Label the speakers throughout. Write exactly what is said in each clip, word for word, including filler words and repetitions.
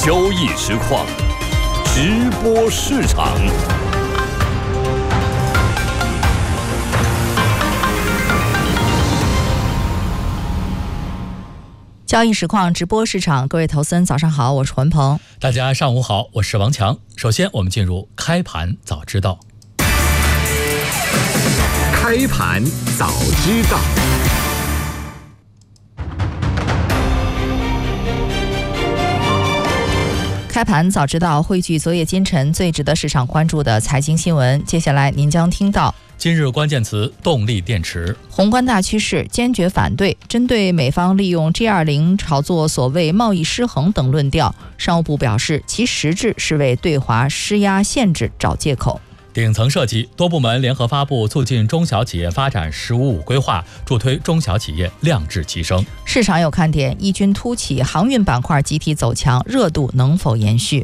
Speaker 1: 交易实况，直播市场。
Speaker 2: 交易实况直播市场，各位投资人早上好，我是文鹏。
Speaker 3: 大家上午好，我是王强。首先我们进入开盘早知道。
Speaker 4: 开盘早知道。
Speaker 2: 开盘早知道汇聚昨夜今晨最值得市场关注的财经新闻，接下来您将听到：
Speaker 3: 今日关键词动力电池，
Speaker 2: 宏观大趋势坚决反对。针对美方利用 G 二十 炒作所谓贸易失衡等论调，商务部表示其实质是为对华施压限制找借口。
Speaker 3: 顶层设计，多部门联合发布促进中小企业发展“十五五”规划，助推中小企业量质齐升。
Speaker 2: 市场有看点，异军突起，航运板块集体走强，热度能否延续？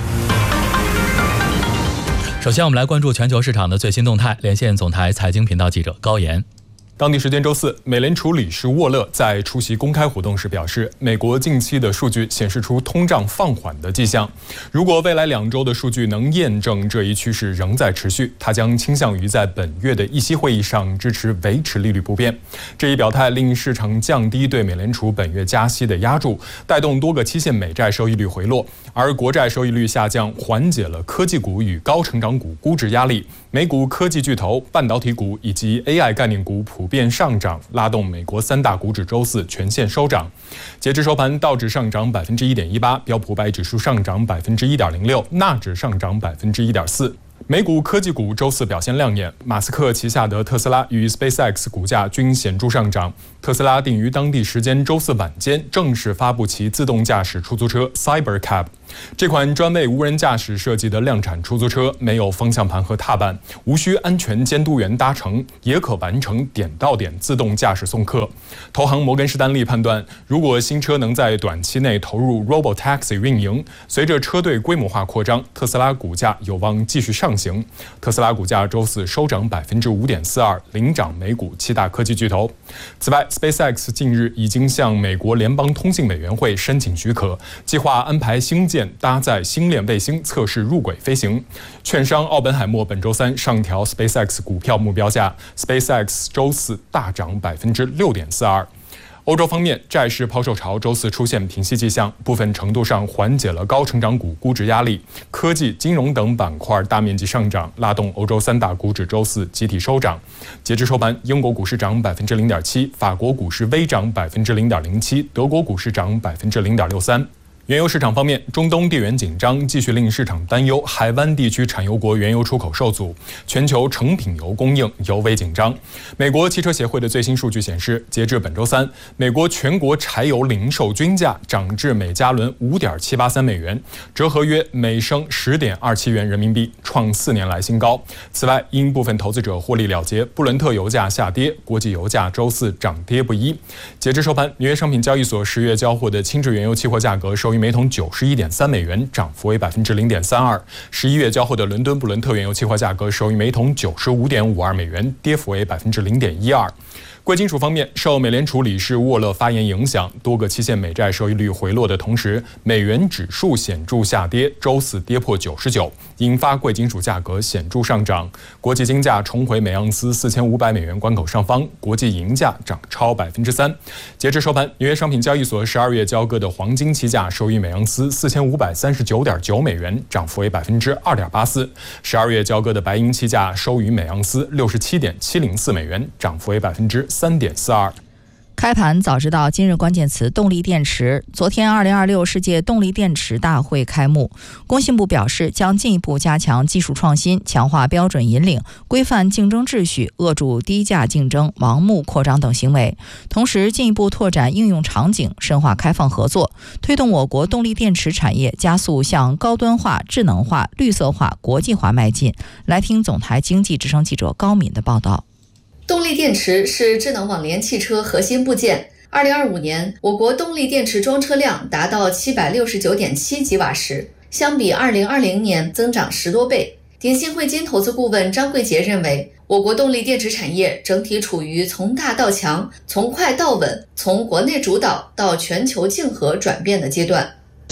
Speaker 3: 首先我们来关注全球市场的最新动态，连线总台财经频道记者高岩。
Speaker 5: 当地时间周四，美联储理事沃勒在出席公开活动时表示，美国近期的数据显示出通胀放缓的迹象。如果未来两周的数据能验证这一趋势仍在持续，他将倾向于在本月的议息会议上支持维持利率不变。这一表态令市场降低对美联储本月加息的压注，带动多个期限美债收益率回落，而国债收益率下降缓解了科技股与高成长股估值压力。美股科技巨头、半导体股以及 A I 概念股普遍上涨，拉动美国三大股指周四全线收涨。截至收盘，道指上涨 百分之一点一八， 标普百指数上涨 百分之一点零六， 纳指上涨 百分之一点四。美股科技股周四表现亮眼，马斯克旗下的特斯拉与 SpaceX 股价均显著上涨。特斯拉定于当地时间周四晚间正式发布其自动驾驶出租车 Cybercab。这款专为无人驾驶设计的量产出租车没有方向盘和踏板，无需安全监督员搭乘，也可完成点到点自动驾驶送客。投行摩根士丹利判断，如果新车能在短期内投入 Robotaxi 运营，随着车队规模化扩张，特斯拉股价有望继续上行。特斯拉股价周四收涨 百分之五点四二， 领涨美股七大科技巨头。此外， SpaceX 近日已经向美国联邦通信委员会申请许可，计划安排星舰搭载星链卫星测试入轨飞行。券商奥本海默本周三上调 SpaceX 股票目标价， SpaceX 周四大涨 百分之六点四二。欧洲方面，债市抛售潮周四出现平息迹象，部分程度上缓解了高成长股估值压力。科技、金融等板块大面积上涨，拉动欧洲三大股指周四集体收涨。截至收盘，英国股市涨 百分之零点七， 法国股市微涨 百分之零点零七， 德国股市涨 百分之零点六三。原油市场方面，中东地缘紧张继续令市场担忧海湾地区产油国原油出口受阻，全球成品油供应尤为紧张。美国汽车协会的最新数据显示，截至本周三，美国全国柴油零售均价涨至每加仑 五点七八三美元，折合约每升 十点二七元人民币，创四年来新高。此外，因部分投资者获利了结，布伦特油价下跌，国际油价周四涨跌不一。截至收盘，纽约商品交易所十月交货的轻质原油期货价格收于每桶 九十一点三美元，涨幅为 百分之零点三二。十一月交货的伦敦布伦特原油期货价格收于每桶 九十五点五二美元，跌幅为 百分之零点一二。贵金属方面，受美联储理事沃勒发言影响，多个期限美债收益率回落的同时，美元指数显著下跌，周四跌破九十九，引发贵金属价格显著上涨。国际金价重回每盎司四千五百美元关口上方，国际银价涨超 百分之三。截至收盘，纽约商品交易所十二月交割的黄金期价收于每盎司四千五百三十九点九美元，涨幅为 百分之二点八四。十二月交割的白银期价收于每盎司六十七点七零四美元，涨幅为 百分之三点四二。
Speaker 2: 开盘早知道今日关键词动力电池。昨天二零二六世界动力电池大会开幕，工信部表示将进一步加强技术创新，强化标准引领，规范竞争秩序，遏住低价竞争、盲目扩张等行为，同时进一步拓展应用场景，深化开放合作，推动我国动力电池产业加速向高端化、智能化、绿色化、国际化迈进。来听总台经济之声记者高敏的报道。
Speaker 6: 动力电池是智能网联汽车核心部件。二零二五年，我国动力电池装车量达到 七百六十九点七吉瓦时，相比二零二零年增长十多倍。鼎信汇金投资顾问张桂杰认为，我国动力电池产业整体处于从大到强、从快到稳、从国内主导到全球竞合转变的阶段。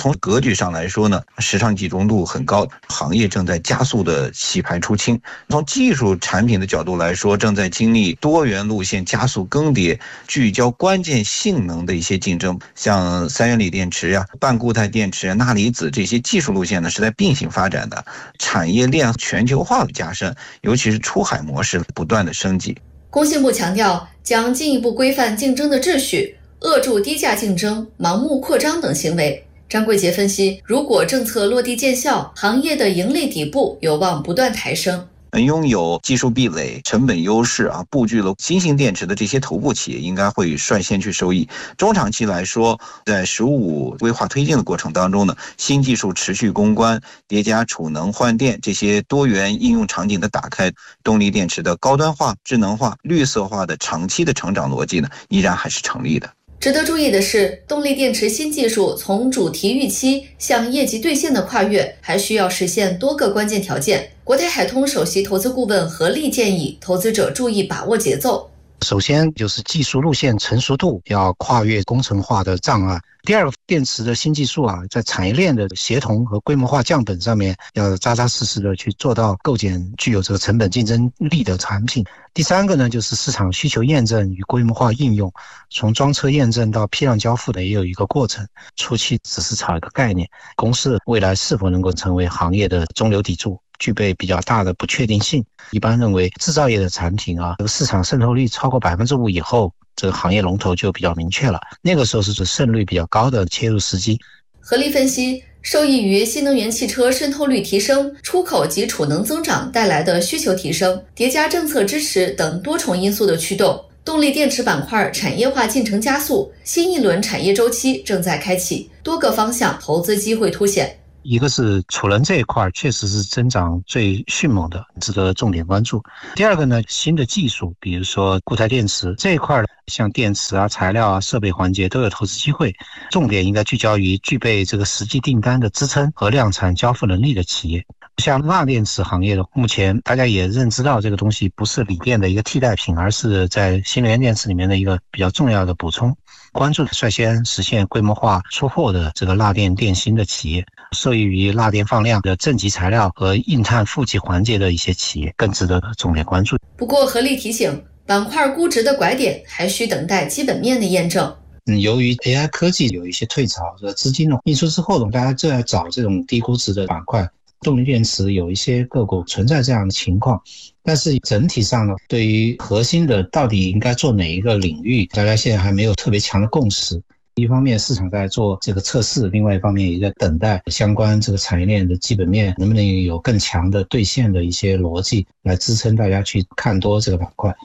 Speaker 7: 从格局上来说呢，市场集中度很高，行业正在加速的洗牌出清。从技术产品的角度来说，正在经历多元路线加速更迭，聚焦关键性能的一些竞争，像三元锂电池呀、半固态电池、钠离子这些技术路线呢是在并行发展的，产业链全球化的加深，尤其是出海模式不断的升级。
Speaker 6: 工信部强调，将进一步规范竞争的秩序，遏制低价竞争、盲目扩张等行为。张贵杰分析，如果政策落地见效，行业的盈利底部有望不断抬升。
Speaker 7: 拥有技术壁垒、成本优势啊，布局了新型电池的这些头部企业应该会率先去受益。中长期来说，在“十五五”规划推进的过程当中呢，新技术持续攻关，叠加储能换电这些多元应用场景的打开，动力电池的高端化、智能化、绿色化的长期的成长逻辑呢，依然还是成立的。
Speaker 6: 值得注意的是，动力电池新技术从主题预期向业绩兑现的跨越，还需要实现多个关键条件。国泰海通首席投资顾问何立建议投资者注意把握节奏。
Speaker 8: 首先就是技术路线成熟度要跨越工程化的障碍。第二个，电池的新技术啊，在产业链的协同和规模化降本上面，要扎扎实实的去做到构建具有这个成本竞争力的产品。第三个呢，就是市场需求验证与规模化应用，从装车验证到批量交付的也有一个过程。初期只是炒一个概念，公司未来是否能够成为行业的中流砥柱，具备比较大的不确定性。一般认为，制造业的产品啊，这个市场渗透率超过百分之五以后，这个行业龙头就比较明确了，那个时候是指胜率比较高的切入时机。
Speaker 6: 何立分析，受益于新能源汽车渗透率提升、出口及储能增长带来的需求提升，叠加政策支持等多重因素的驱动，动力电池板块产业化进程加速，新一轮产业周期正在开启，多个方向投资机会凸显。
Speaker 8: 一个是储能这一块确实是增长最迅猛的，值得重点关注。第二个呢，新的技术，比如说固态电池这一块，像电池啊、材料啊、设备环节都有投资机会，重点应该聚焦于具备这个实际订单的支撑和量产交付能力的企业。像钠电池行业的，目前大家也认知到这个东西不是锂电的一个替代品，而是在新能源电池里面的一个比较重要的补充。关注率先实现规模化出货的这个钠电电芯的企业，受益于钠电放量的正极材料和硬碳负极环节的一些企业更值得重点关注。
Speaker 6: 不过何立提醒，板块估值的拐点还需等待基本面的验证。
Speaker 8: 嗯，由于 A I 科技有一些退潮，资金呢印出之后呢，大家正在找这种低估值的板块。动力电池有一些个股存在这样的情况，但是整体上呢，对于核心的到底应该做哪一个领域，大家现在还没有特别强的共识。一方面市场在做这个测试，另外一方面也在等待相关这个产业链的基本面能不能有更强的兑现的一些逻辑来支撑大家去看多这个板块。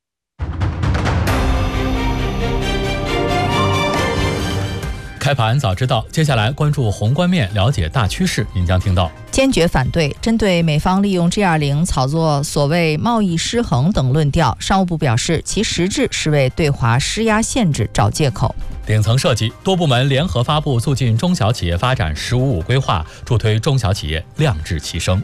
Speaker 3: 开盘早知道，接下来关注宏观面，了解大趋势。您将听到：
Speaker 2: 坚决反对针对美方利用 G 二十 炒作所谓贸易失衡等论调，商务部表示其实质是为对华施压限制找借口。
Speaker 3: 顶层设计，多部门联合发布促进中小企业发展“十五五”规划，助推中小企业亮智其声。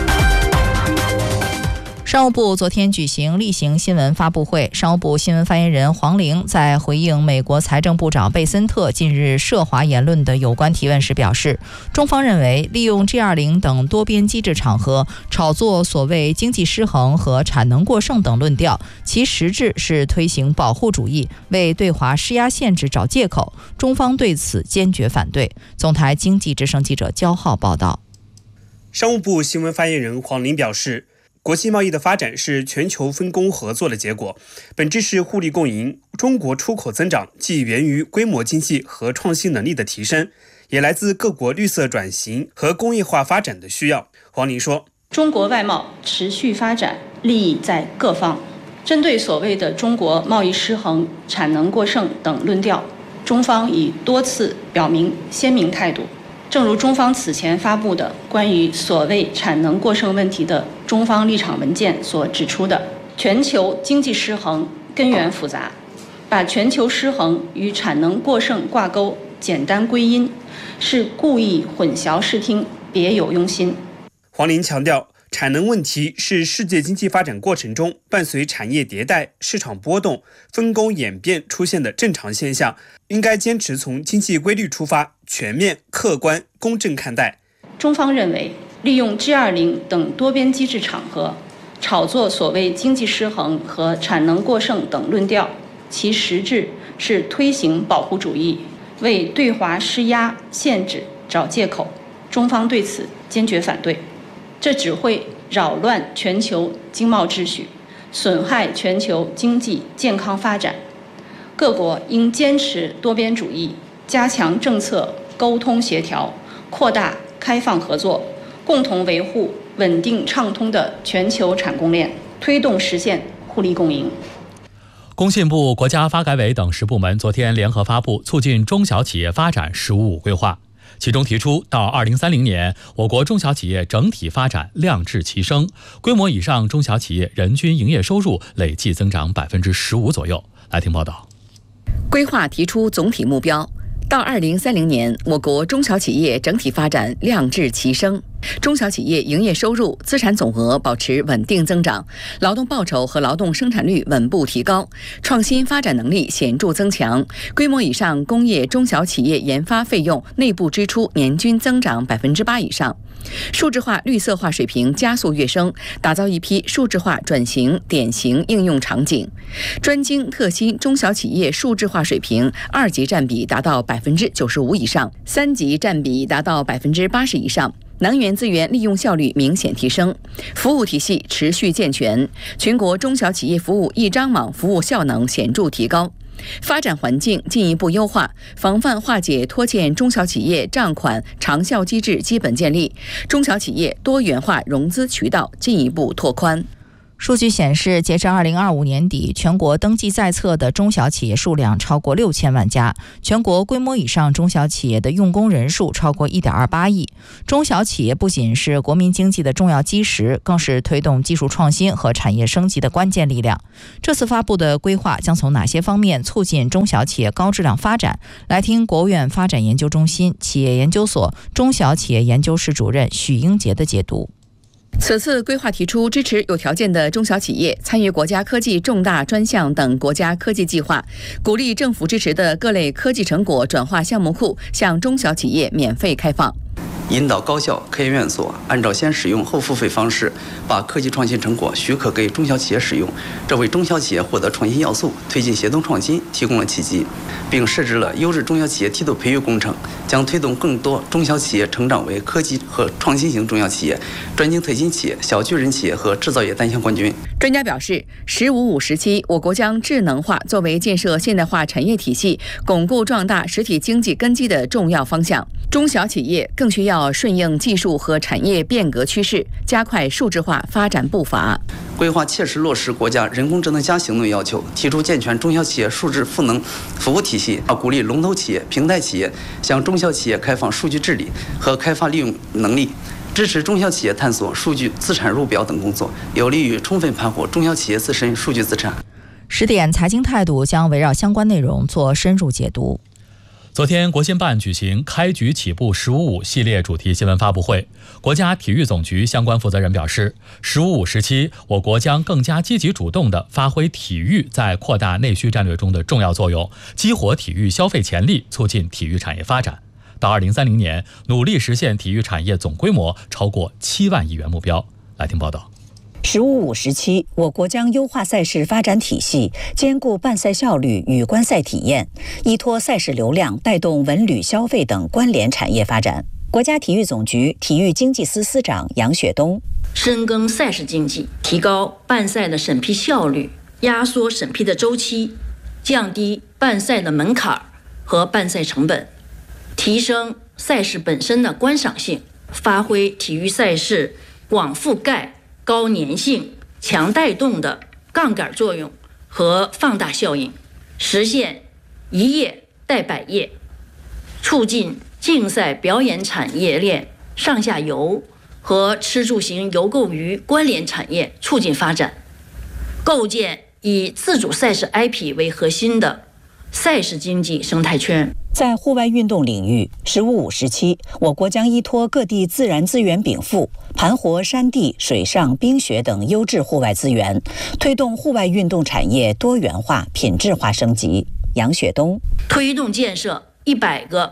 Speaker 2: 商务部昨天举行例行新闻发布会，商务部新闻发言人黄玲在回应美国财政部长贝森特近日涉华言论的有关提问时表示，中方认为利用 G 二十 等多边机制场合炒作所谓经济失衡和产能过剩等论调，其实质是推行保护主义，为对华施压限制找借口，中方对此坚决反对。总台经济之声记者焦浩报道。
Speaker 9: 商务部新闻发言人黄玲表示，国际贸易的发展是全球分工合作的结果，本质是互利共赢。中国出口增长既源于规模经济和创新能力的提升，也来自各国绿色转型和工业化发展的需要。黄玲说，
Speaker 10: 中国外贸持续发展，利益在各方。针对所谓的中国贸易失衡、产能过剩等论调，中方已多次表明鲜明态度。正如中方此前发布的关于所谓产能过剩问题的中方立场文件所指出的，全球经济失衡根源复杂，把全球失衡与产能过剩挂钩简单归因，是故意混淆视听，别有用心。
Speaker 9: 黄玲强调，产能问题是世界经济发展过程中伴随产业迭代、市场波动、分工演变出现的正常现象，应该坚持从经济规律出发， 全面、客观、公正看待。
Speaker 10: 中方认为，利用 G 二十 等多边机制场合，炒作所谓经济失衡和产能过剩等论调，其实质是推行保护主义，为对华施压、限制找借口。中方对此坚决反对，这只会扰乱全球经贸秩序，损害全球经济健康发展。各国应坚持多边主义，加强政策沟通协调，扩大开放合作，共同维护稳定畅通的全球产供链，推动实现互利共赢。
Speaker 3: 工信部、国家发改委等十部门昨天联合发布促进中小企业发展“十五五”规划，其中提出，到二零三零年，我国中小企业整体发展量质齐升，规模以上中小企业人均营业收入累计增长百分之十五左右。来听报道。
Speaker 11: 规划提出总体目标，到二零三零年，我国中小企业整体发展量质齐升，中小企业营业收入、资产总额保持稳定增长，劳动报酬和劳动生产率稳步提高，创新发展能力显著增强，规模以上工业中小企业研发费用内部支出年均增长百分之八以上。数字化、绿色化水平加速跃升，打造一批数字化转型典型应用场景。专精特新中小企业数字化水平二级占比达到百分之九十五以上，三级占比达到百分之八十以上。能源资源利用效率明显提升，服务体系持续健全，全国中小企业服务一张网服务效能显著提高。发展环境进一步优化，防范化解拖欠中小企业账款长效机制基本建立，中小企业多元化融资渠道进一步拓宽。
Speaker 2: 数据显示，截至二零二五年底，全国登记在册的中小企业数量超过六千万家，全国规模以上中小企业的用工人数超过一点二八亿。中小企业不仅是国民经济的重要基石，更是推动技术创新和产业升级的关键力量。这次发布的规划将从哪些方面促进中小企业高质量发展？来听国务院发展研究中心企业研究所中小企业研究室主任许英杰的解读。
Speaker 11: 此次规划提出支持有条件的中小企业参与国家科技重大专项等国家科技计划，鼓励政府支持的各类科技成果转化项目库向中小企业免费开放。
Speaker 12: 引导高校、科研院所按照先使用后付费方式，把科技创新成果许可给中小企业使用，这为中小企业获得创新要素、推进协同创新提供了契机，并设置了优质中小企业梯度培育工程，将推动更多中小企业成长为科技和创新型中小企业、专精特新企业、小巨人企业和制造业单项冠军。
Speaker 11: 专家表示，“十五五”时期，我国将智能化作为建设现代化产业体系、巩固壮大实体经济根基的重要方向。中小企业更需要顺应技术和产业变革趋势，加快数字化发展步伐。
Speaker 12: 规划切实落实国家人工智能加行动要求，提出健全中小企业数字赋能服务体系，要鼓励龙头企业、平台企业向中小企业开放数据治理和开发利用能力，支持中小企业探索数据资产入表等工作，有利于充分盘活中小企业自身数据资产。
Speaker 2: 十点财经态度将围绕相关内容做深入解读。
Speaker 3: 昨天，国新办举行开局起步“十五五”系列主题新闻发布会。国家体育总局相关负责人表示，“十五五”时期，我国将更加积极主动地发挥体育在扩大内需战略中的重要作用，激活体育消费潜力，促进体育产业发展。到二零三零年，努力实现体育产业总规模超过七万亿元目标。来听报道。
Speaker 13: 十五五时期，我国将优化赛事发展体系，兼顾办赛效率与观赛体验，依托赛事流量带动文旅消费等关联产业发展。国家体育总局体育经济司司长杨雪东：
Speaker 14: 深耕赛事经济，提高办赛的审批效率，压缩审批的周期，降低办赛的门槛和办赛成本，提升赛事本身的观赏性，发挥体育赛事广覆盖、高粘性、强带动的杠杆作用和放大效应，实现一业带百业，促进竞赛表演产业链上下游和吃住行游购娱关联产业促进发展，构建以自主赛事 I P 为核心的赛事经济生态圈。
Speaker 13: 在户外运动领域，十五五时期，我国将依托各地自然资源禀赋，盘活山地、水上、冰雪等优质户外资源，推动户外运动产业多元化、品质化升级。杨雪东：
Speaker 14: 推动建设一百个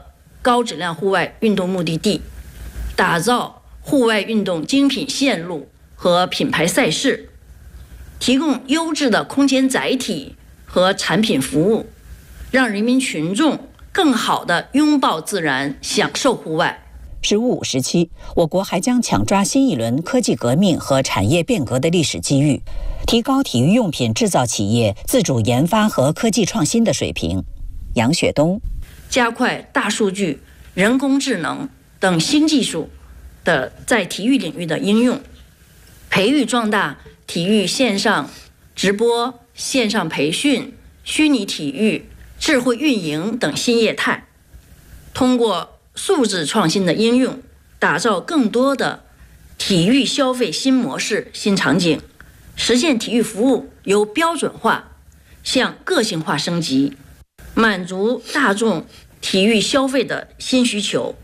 Speaker 14: 高质量户外运动目的地，打造户外运动精品线路和品牌赛事，提供优质的空间载体和产品服务，让人民群众更好地拥抱自然，享受户外。
Speaker 13: 十五五时期，我国还将抢抓新一轮科技革命和产业变革的历史机遇，提高体育用品制造企业自主研发和科技创新的水平。杨雪东，
Speaker 14: 加快大数据、人工智能等新技术的在体育领域的应用，培育壮大体育线上直播、线上培训、虚拟体育、智慧运营等新业态，通过素质创新的应用，打造更多的体育消费新模式、新场景，实现体育服务由标准化向个性化升级，满足大众体育消费的新需求。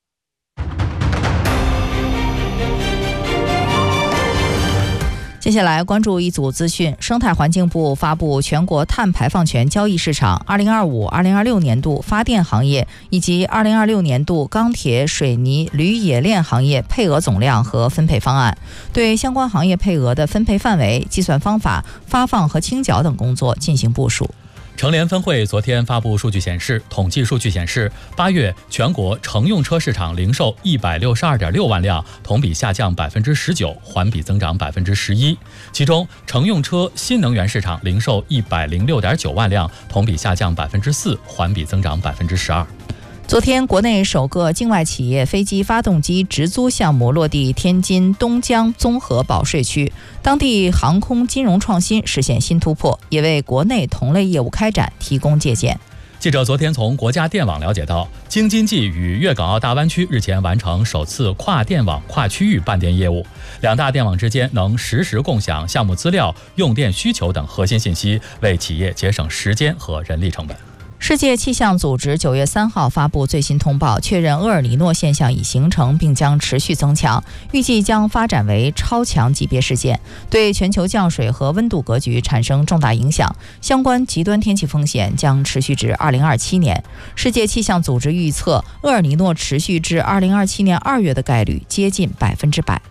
Speaker 2: 接下来关注一组资讯。生态环境部发布全国碳排放权交易市场二零二五二零二六年度发电行业以及二零二六年度钢铁、水泥、铝冶炼行业配额总量和分配方案，对相关行业配额的分配范围、计算方法、发放和清缴等工作进行部署。
Speaker 3: 乘联分会昨天发布数据显示，统计数据显示，八月全国乘用车市场零售一百六十二点六万辆，同比下降百分之十九，环比增长百分之十一。其中，乘用车新能源市场零售一百零六点九万辆，同比下降百分之四，环比增长百分之十二。
Speaker 2: 昨天，国内首个境外企业飞机发动机直租项目落地天津东江综合保税区，当地航空金融创新实现新突破，也为国内同类业务开展提供借鉴。
Speaker 3: 记者昨天从国家电网了解到，京津冀与粤港澳大湾区日前完成首次跨电网、跨区域办电业务，两大电网之间能实时共享项目资料、用电需求等核心信息，为企业节省时间和人力成本。
Speaker 2: 世界气象组织九月三号发布最新通报，确认厄尔尼诺现象已形成并将持续增强，预计将发展为超强级别事件，对全球降水和温度格局产生重大影响，相关极端天气风险将持续至二零二七年。世界气象组织预测，厄尔尼诺持续至二零二七年二月的概率接近百分之百。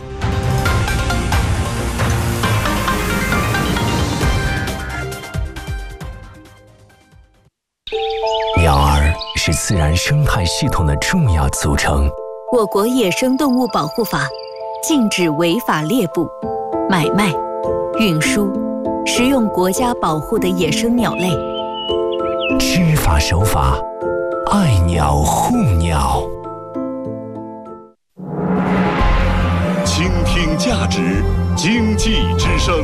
Speaker 15: 鸟儿是自然生态系统的重要组成。
Speaker 16: 我国野生动物保护法禁止违法猎捕、买卖、运输、食用国家保护的野生鸟类。
Speaker 15: 知法守法，爱鸟护鸟。
Speaker 1: 倾听价值，经济之声。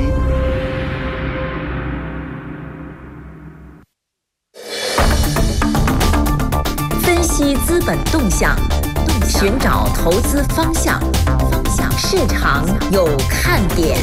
Speaker 16: 析资本动向，寻找投资方向，方向市场有看点。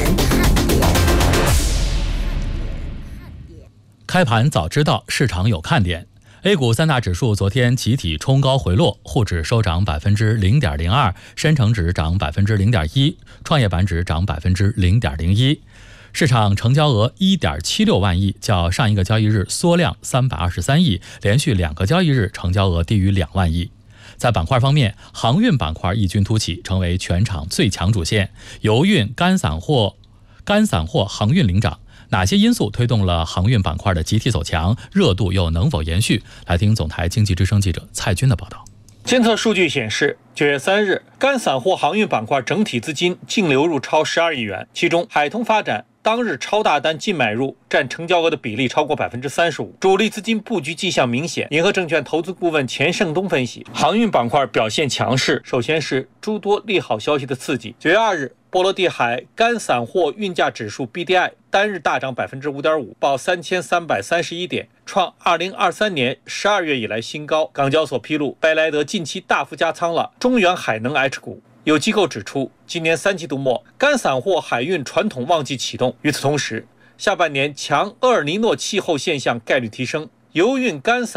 Speaker 3: 开盘早知道，市场有看点。A 股三大指数昨天集体冲高回落，沪指收涨百分之零点零二，深成指涨百分之零点一，创业板指涨百分之零点零一。市场成交额 一点七六万亿，较上一个交易日缩量三百二十三亿，连续两个交易日成交额低于两万亿。在板块方面，航运板块异军突起，成为全场最强主线，油运、干散货、干散货、航运领涨。哪些因素推动了航运板块的集体走强？热度又能否延续？来听总台经济之声记者蔡军的报道。
Speaker 17: 监测数据显示，九月三日，干散货航运板块整体资金净流入超十二亿元，其中海通发展当日超大单净买入占成交额的比例超过百分之三十五，主力资金布局迹象明显。银河证券投资顾问钱胜东分析，航运板块表现强势，首先是诸多利好消息的刺激。九月二日，波罗的海干散货运价指数 B D I 单日大涨百分之五点五，报三千三百三十一点，创二零二三年十二月以来新高。港交所披露，贝莱德近期大幅加仓了中远海能 H 股。有机构指出，今年三季度末，干散货海运传统旺季启动。与此同时，下半年强厄尔尼诺气候现象概率提升，油运干散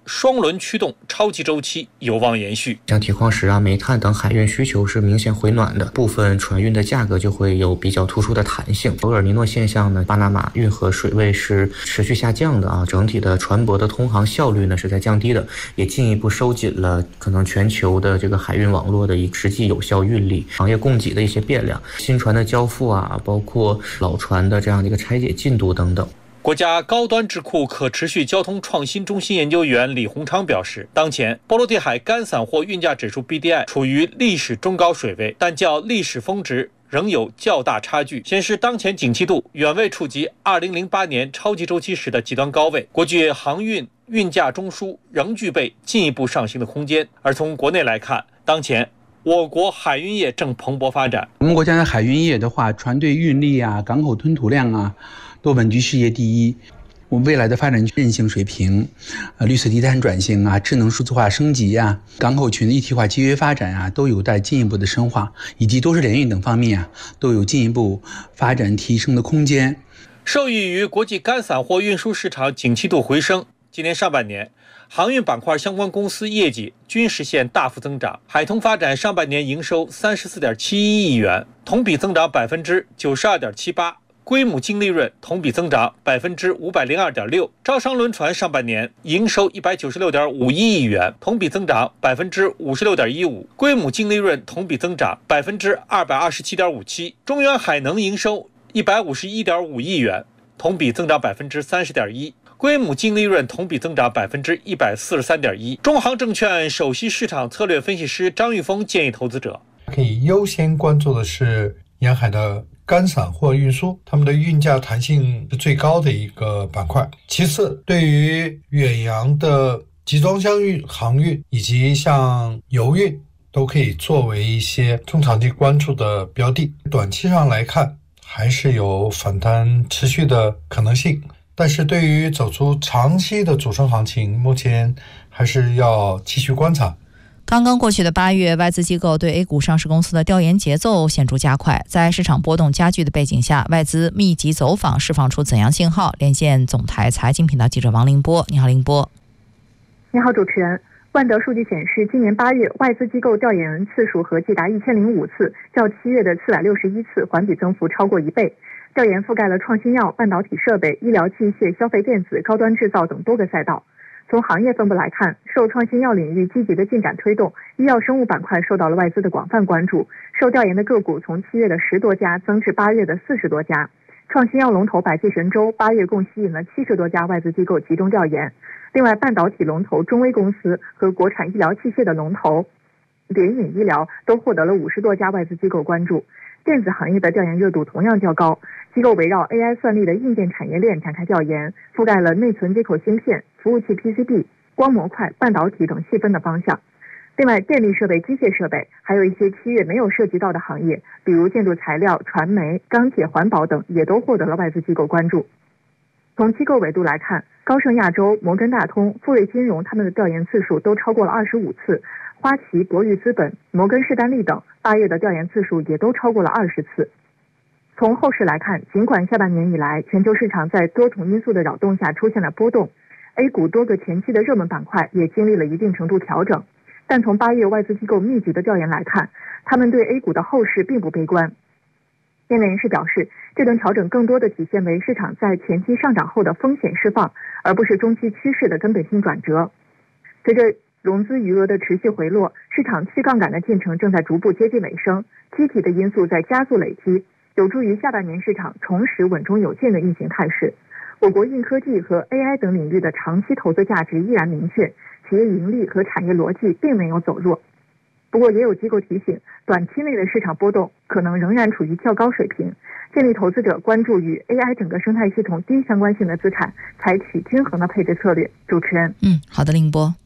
Speaker 17: 双轮驱动超级周期有望延续。
Speaker 18: 像铁矿石啊、煤炭等海运需求是明显回暖的，部分船运的价格就会有比较突出的弹性。厄尔尼诺现象呢，巴拿马运河水位是持续下降的啊，整体的船舶的通航效率呢是在降低的，也进一步收紧了可能全球的这个海运网络的一个实际有效运力、行业供给的一些变量、新船的交付啊，包括老船的这样的一个拆解进度等等。
Speaker 17: 国家高端智库可持续交通创新中心研究员李洪昌表示，当前波罗的海干散货运价指数 B D I 处于历史中高水位，但较历史峰值仍有较大差距，显示当前景气度远未触及二零零八年超级周期时的极端高位，国际航运运价中枢仍具备进一步上行的空间。而从国内来看，当前我国海运业正蓬勃发展。
Speaker 19: 我们国家的海运业的话，船队运力啊、港口吞吐量啊，都稳居世界第一。我们未来的发展韧性水平、呃绿色低碳转型啊、智能数字化升级啊、港口群的一体化节约发展啊，都有待进一步的深化，以及都市联运等方面啊，都有进一步发展提升的空间。
Speaker 17: 受益于国际干散货运输市场景气度回升，今年上半年航运板块相关公司业绩均实现大幅增长。海通发展上半年营收三十四点七一亿元，同比增长百分之九十二点七八。规模净利润同比增长百分之五百零二点六。招商轮船上半年营收一百九十六点五一亿元，同比增长百分之五十六点一五，规模净利润同比增长百分之二百二十七点五七。中远海能营收一百五十一点五亿元，同比增长百分之三十点一。规模净利润同比增长百分之一百四十三点一。中航证券首席市场策略分析师张玉峰建议投资者，
Speaker 20: 可以优先关注的是沿海的干散货运输，他们的运价弹性是最高的一个板块。其次，对于远洋的集装箱运、航运以及像油运，都可以作为一些中长期关注的标的。短期上来看，还是有反弹持续的可能性。但是对于走出长期的主升行情，目前还是要继续观察。
Speaker 2: 刚刚过去的八月，外资机构对 A 股上市公司的调研节奏显著加快。在市场波动加剧的背景下，外资密集走访释放出怎样信号？连线总台财经频道记者王凌波。你好，凌波。
Speaker 21: 你好，主持人。万德数据显示，今年八月外资机构调研人次数合计达一千零五次，较七月的四百六十一次环比增幅超过一倍。调研覆盖了创新药、半导体设备、医疗器械、消费电子、高端制造等多个赛道。从行业分布来看，受创新药领域积极的进展推动，医药生物板块受到了外资的广泛关注。受调研的个股从七月的十多家增至八月的四十多家。创新药龙头百济神州八月共吸引了七十多家外资机构集中调研。另外，半导体龙头中微公司和国产医疗器械的龙头联影医疗都获得了五十多家外资机构关注。电子行业的调研热度同样较高，机构围绕 A I 算力的硬件产业链展开调研，覆盖了内存接口芯片、服务器 P C B、光模块、半导体等细分的方向。另外，电力设备、机械设备，还有一些七月没有涉及到的行业，比如建筑材料、传媒、钢铁、环保等，也都获得了外资机构关注。从机构维度来看，高盛亚洲、摩根大通、富瑞金融他们的调研次数都超过了二十五次，花旗、博裕资本、摩根士丹利等八月的调研次数也都超过了二十次。从后市来看，尽管下半年以来全球市场在多重因素的扰动下出现了波动， A 股多个前期的热门板块也经历了一定程度调整，但从八月外资机构密集的调研来看，他们对 A 股的后市并不悲观。业内人士表示，这轮调整更多的体现为市场在前期上涨后的风险释放，而不是中期趋势的根本性转折。随着融资余额的持续回落，市场去杠杆的进程正在逐步接近尾声，积极的因素在加速累积，有助于下半年市场重拾稳中有进的运行态势。我国硬科技和 A I 等领域的长期投资价值依然明确，企业盈利和产业逻辑并没有走弱。不过也有机构提醒，短期内的市场波动可能仍然处于较高水平，建议投资者关注与 A I 整个生态系统低相关性的资产，采取均衡的配置策略。主持人，
Speaker 2: 嗯，好的，凌波。